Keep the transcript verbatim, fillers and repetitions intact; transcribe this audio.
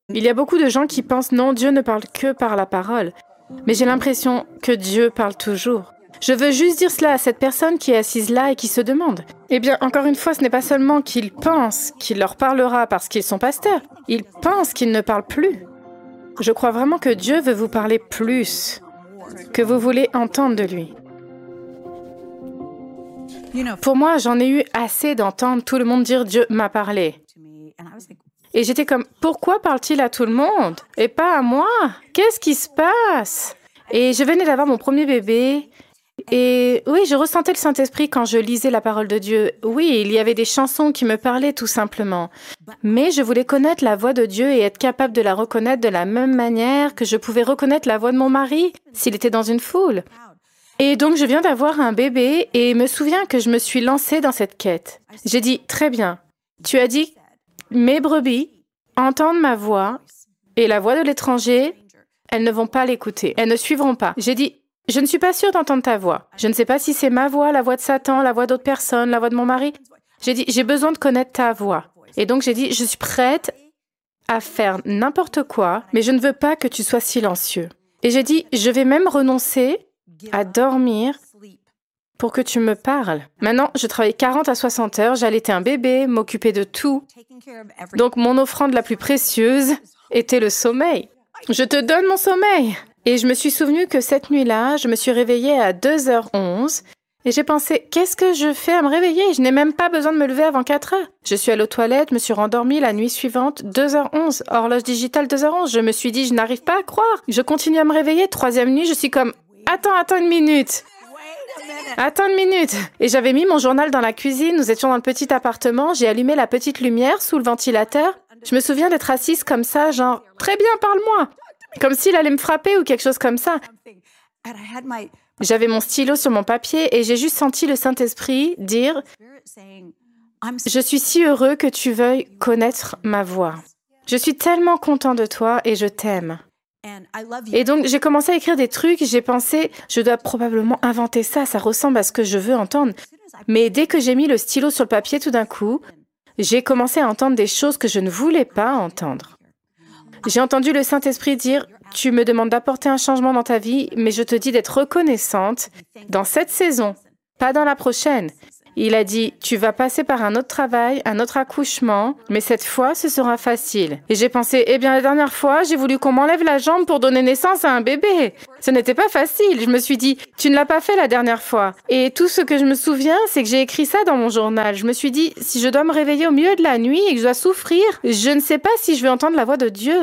Il y a beaucoup de gens qui pensent non, Dieu ne parle que par la parole. Mais j'ai l'impression que Dieu parle toujours. Je veux juste dire cela à cette personne qui est assise là et qui se demande. Eh bien, encore une fois, ce n'est pas seulement qu'il pense qu'il leur parlera parce qu'ils sont pasteurs. Ils pensent qu'il ne parle plus. Je crois vraiment que Dieu veut vous parler plus, que vous voulez entendre de lui. Pour moi, j'en ai eu assez d'entendre tout le monde dire « Dieu m'a parlé ». Et j'étais comme « Pourquoi parle-t-il à tout le monde et pas à moi? Qu'est-ce qui se passe ?» Et je venais d'avoir mon premier bébé. Et oui, je ressentais le Saint-Esprit quand je lisais la parole de Dieu. Oui, il y avait des chansons qui me parlaient tout simplement. Mais je voulais connaître la voix de Dieu et être capable de la reconnaître de la même manière que je pouvais reconnaître la voix de mon mari s'il était dans une foule. Et donc, je viens d'avoir un bébé et me souviens que je me suis lancée dans cette quête. J'ai dit, très bien, tu as dit, mes brebis entendent ma voix et la voix de l'étranger, elles ne vont pas l'écouter, elles ne suivront pas. J'ai dit, je ne suis pas sûre d'entendre ta voix. Je ne sais pas si c'est ma voix, la voix de Satan, la voix d'autres personnes, la voix de mon mari. J'ai dit, j'ai besoin de connaître ta voix. Et donc, j'ai dit, je suis prête à faire n'importe quoi, mais je ne veux pas que tu sois silencieux. Et j'ai dit, je vais même renoncer à dormir pour que tu me parles. Maintenant, je travaillais quarante à soixante heures, j'allaitais un bébé, m'occuper de tout. Donc, mon offrande la plus précieuse était le sommeil. Je te donne mon sommeil. Et je me suis souvenu que cette nuit-là, je me suis réveillée à deux heures onze et j'ai pensé, qu'est-ce que je fais à me réveiller? Je n'ai même pas besoin de me lever avant quatre heures. Je suis allée aux toilettes, je me suis rendormie la nuit suivante, deux heures onze, horloge digitale deux heures onze. Je me suis dit, je n'arrive pas à croire. Je continue à me réveiller, troisième nuit, je suis comme, attends, attends une minute. Attends une minute. Et j'avais mis mon journal dans la cuisine, nous étions dans le petit appartement, j'ai allumé la petite lumière sous le ventilateur. Je me souviens d'être assise comme ça, genre, très bien, parle-moi. Comme s'il allait me frapper ou quelque chose comme ça. J'avais mon stylo sur mon papier et j'ai juste senti le Saint-Esprit dire « Je suis si heureux que tu veuilles connaître ma voix. Je suis tellement content de toi et je t'aime. » Et donc, j'ai commencé à écrire des trucs, j'ai pensé « Je dois probablement inventer ça, ça ressemble à ce que je veux entendre. » Mais dès que j'ai mis le stylo sur le papier, tout d'un coup, j'ai commencé à entendre des choses que je ne voulais pas entendre. J'ai entendu le Saint-Esprit dire « Tu me demandes d'apporter un changement dans ta vie, mais je te dis d'être reconnaissante dans cette saison, pas dans la prochaine. » Il a dit « Tu vas passer par un autre travail, un autre accouchement, mais cette fois, ce sera facile. » Et j'ai pensé « Eh bien, la dernière fois, j'ai voulu qu'on m'enlève la jambe pour donner naissance à un bébé. Ce n'était pas facile. » Je me suis dit « Tu ne l'as pas fait la dernière fois. » Et tout ce que je me souviens, c'est que j'ai écrit ça dans mon journal. Je me suis dit « Si je dois me réveiller au milieu de la nuit et que je dois souffrir, je ne sais pas si je vais entendre la voix de Dieu. »